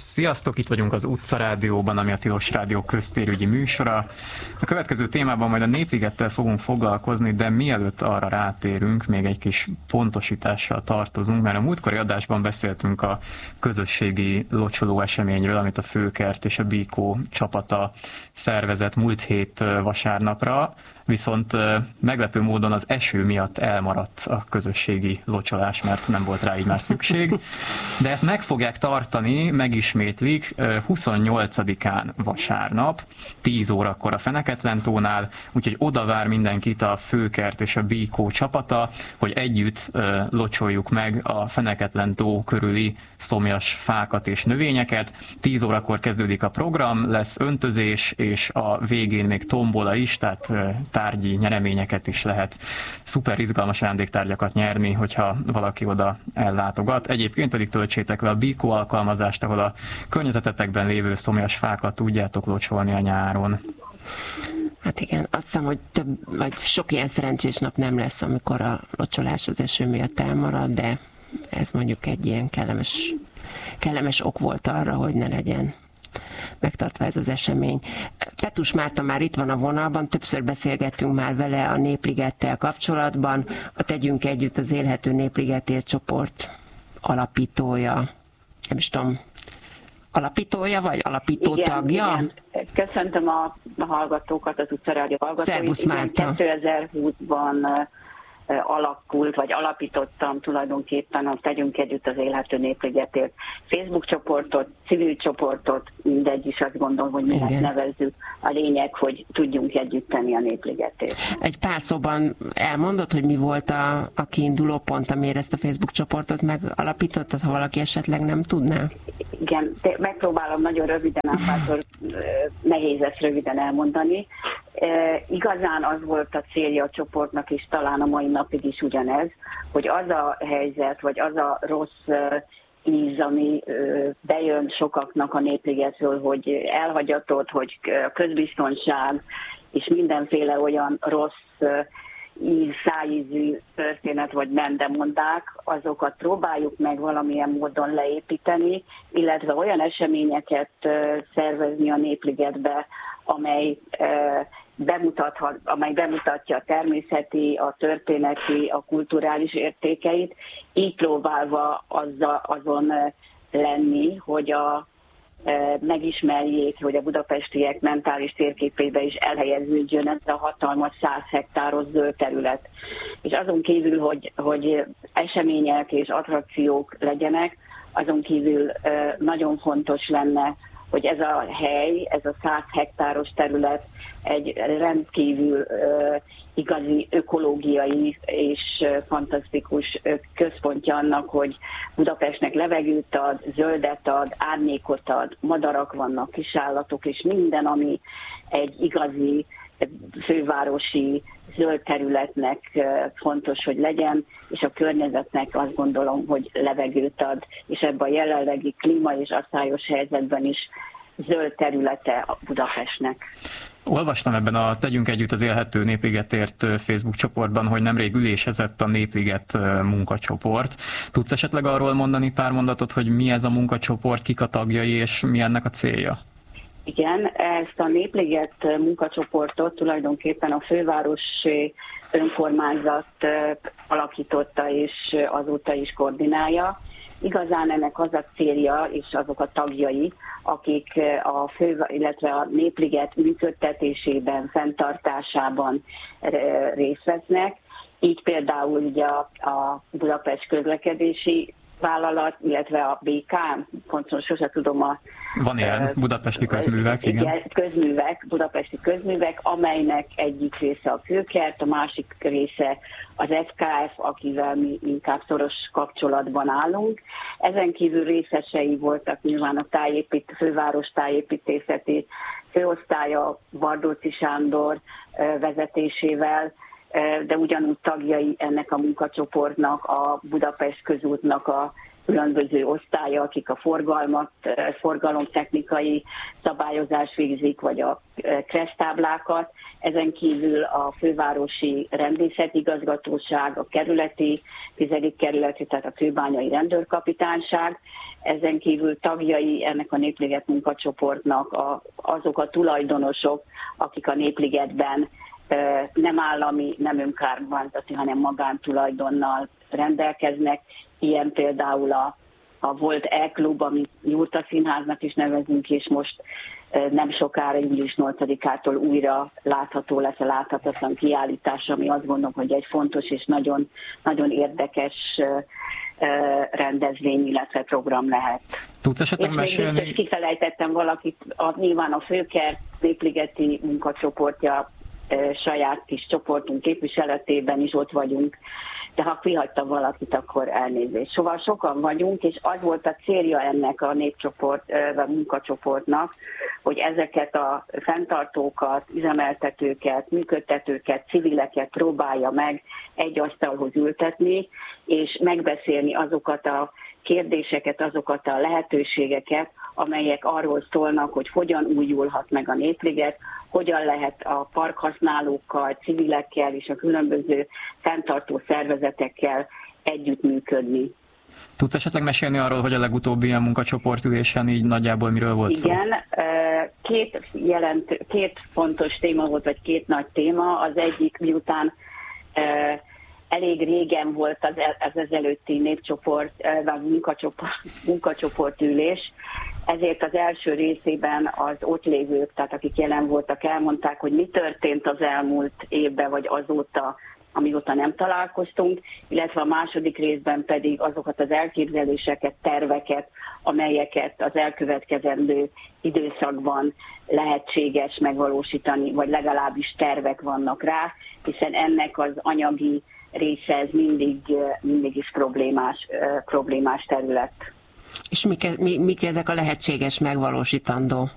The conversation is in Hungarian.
Sziasztok, itt vagyunk az Utca Rádióban, ami a Tilos Rádió köztérügyi műsora. A következő témában majd a Népligettel fogunk foglalkozni, de mielőtt arra rátérünk, még egy kis pontosítással tartozunk, mert a múltkori adásban beszéltünk a közösségi locsoló eseményről, amit a Főkert és a Bíkó csapata szervezett múlt hét vasárnapra, viszont meglepő módon az eső miatt elmaradt a közösségi locsolás, mert nem volt rá így már szükség. De ezt meg fogják tartani, megismétlik 28-án vasárnap, 10 órakor a Feneketlentónál, úgyhogy oda vár mindenkit a Főkert és a Bíkó csapata, hogy együtt locsoljuk meg a Feneketlentó körüli szomjas fákat és növényeket. 10 órakor kezdődik a program, lesz öntözés, és a végén még tombola is, tehát tárgyi nyereményeket is lehet, szuper izgalmas ajándéktárgyakat nyerni, hogyha valaki oda ellátogat. Egyébként pedig töltsétek le a Bíkó alkalmazást, ahol a környezetetekben lévő szomjas fákat tudjátok locsolni a nyáron. Hát igen, azt hiszem, hogy sok ilyen szerencsés nap nem lesz, amikor a locsolás az eső miatt elmarad, de ez mondjuk egy ilyen kellemes ok volt arra, hogy ne legyen megtartva ez az esemény. Petus Márta már itt van a vonalban, többször beszélgettünk már vele a Népligettel kapcsolatban. A Tegyünk Együtt az Élhető Népligetért csoport alapítója, nem is tudom, alapítója vagy alapító tagja? Igen. Köszöntöm a hallgatókat, az Utca Rádió hallgatóit. Szervusz Márta. 2020-ban alakult, vagy alapítottam tulajdonképpen a Tegyünk Együtt az Élhető Népligetért Facebook csoportot, civil csoportot, mindegy is, azt gondolom, hogy minek nevezzük. A lényeg, hogy tudjunk együtt tenni a Népligetért. Egy pár szóban elmondod, hogy mi volt a kiinduló pont, amiért ezt a Facebook csoportot megalapítottad, ha valaki esetleg nem tudná? Igen, megpróbálom nagyon röviden, párszor nehéz ezt röviden elmondani. Igazán az volt a célja a csoportnak, és talán a mai napig is ugyanez, hogy az a helyzet, vagy az a rossz íz, ami bejön sokaknak a Népligetről, hogy elhagyatott, hogy közbiztonság, és mindenféle olyan rossz szájízű történet vagy mendemondák, azokat próbáljuk meg valamilyen módon leépíteni, illetve olyan eseményeket szervezni a Népligetbe, amely bemutatja a természeti, a történeti, a kulturális értékeit, így próbálva azon lenni, hogy megismerjék, hogy a budapestiek mentális térképébe is elhelyeződjön ez a hatalmas 100 hektáros zöld terület. És azon kívül, hogy események és attrakciók legyenek, azon kívül nagyon fontos lenne, hogy ez a hely, ez a 100 hektáros terület egy rendkívül igazi ökológiai és fantasztikus központja annak, hogy Budapestnek levegőt ad, zöldet ad, árnyékot ad, madarak vannak, kisállatok, és minden, ami egy igazi fővárosi zöld területnek fontos, hogy legyen, és a környezetnek azt gondolom, hogy levegőt ad, és ebben a jelenlegi klíma és asszályos helyzetben is zöld területe a Budapestnek. Olvastam ebben a Tegyünk Együtt az Élhető Népligetért Facebook csoportban, hogy nemrég ülésezett a Népliget munkacsoport. Tudsz esetleg arról mondani pár mondatot, hogy mi ez a munkacsoport, kik a tagjai és mi ennek a célja? Igen, ezt a Népliget munkacsoportot tulajdonképpen a fővárosi önkormányzat alakította és azóta is koordinálja. Igazán ennek az a célja és azok a tagjai, akik illetve a Népliget működtetésében, fenntartásában részt vesznek. Így például ugye a Budapest közlekedési vállalat, illetve a BK, pontosan sose tudom Van ilyen, budapesti közművek, igen. Budapesti közművek, amelynek egyik része a Főkert, a másik része az FKF, akivel mi inkább szoros kapcsolatban állunk. Ezen kívül részesei voltak nyilván a főváros tájépítészeti főosztálya Bardóczy Sándor vezetésével, de ugyanúgy tagjai ennek a munkacsoportnak, a Budapest közútnak a különböző osztálya, akik a forgalomtechnikai szabályozást végzik, vagy a kressztáblákat. Ezen kívül a fővárosi rendészetigazgatóság, a kerületi, 10. kerületi, tehát a kőbányai rendőrkapitányság. Ezen kívül tagjai ennek a Népliget munkacsoportnak azok a tulajdonosok, akik a Népligetben nem állami, nem önkormányzati, hanem magántulajdonnal rendelkeznek. Ilyen például a volt E-klub, amit Jurta Színháznak is nevezünk, és most nem sokára, július 8-ától újra látható lesz a láthatatlan kiállítás, ami azt gondolom, hogy egy fontos és nagyon, nagyon érdekes rendezvény, illetve program lehet. Tudsz esetleg mesélni? És kifelejtettem valakit, nyilván a Főkert népligeti munkacsoportja, saját kis csoportunk képviseletében is ott vagyunk, de ha kihagytam valakit, akkor elnézést. Szóval sokan vagyunk, és az volt a célja ennek a a munkacsoportnak, hogy ezeket a fenntartókat, üzemeltetőket, működtetőket, civileket próbálja meg egy asztalhoz ültetni, és megbeszélni azokat a kérdéseket, azokat a lehetőségeket, amelyek arról szólnak, hogy hogyan újulhat meg a Népliget, hogyan lehet a parkhasználókkal, civilekkel és a különböző fenntartó szervezetekkel együttműködni. Tudsz esetleg mesélni arról, hogy a legutóbbi ilyen munkacsoportülésen így nagyjából miről volt szó? Igen, két fontos téma volt, vagy két nagy téma. Az egyik, miután elég régen volt az ezelőtti népcsoport, vagy munkacsoportülés, ezért az első részében az ott lévők, tehát akik jelen voltak, elmondták, hogy mi történt az elmúlt évben, vagy azóta, amióta nem találkoztunk, illetve a második részben pedig azokat az elképzeléseket, terveket, amelyeket az elkövetkezendő időszakban lehetséges megvalósítani, vagy legalábbis tervek vannak rá, hiszen ennek az anyagi része ez mindig is problémás terület. És mik ezek a lehetséges megvalósítandó